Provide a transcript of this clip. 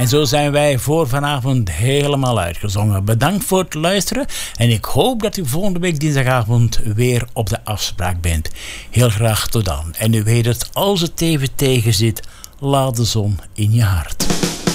En zo zijn wij voor vanavond helemaal uitgezongen. Bedankt voor het luisteren. En ik hoop dat u volgende week dinsdagavond weer op de afspraak bent. Heel graag tot dan. En u weet het, als het even tegen zit, laat de zon in je hart.